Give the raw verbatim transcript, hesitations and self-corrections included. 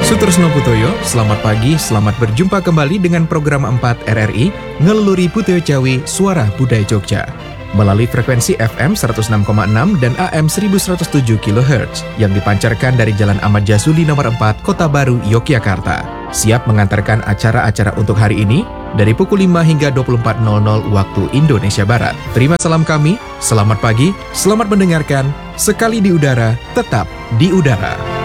Sutresno Putoyo, selamat pagi, selamat berjumpa kembali dengan program empat R R I Ngeluluri Putoyo Jawi Suara Budaya Jogja melalui frekuensi F M seratus enam koma enam dan A M seribu seratus tujuh kilohertz yang dipancarkan dari Jalan Ahmad Yazuli nomor empat, Kota Baru, Yogyakarta. Siap mengantarkan acara-acara untuk hari ini dari pukul lima hingga dua puluh empat nol nol waktu Indonesia Barat. Terima salam kami, selamat pagi, selamat mendengarkan, sekali di udara, tetap di udara.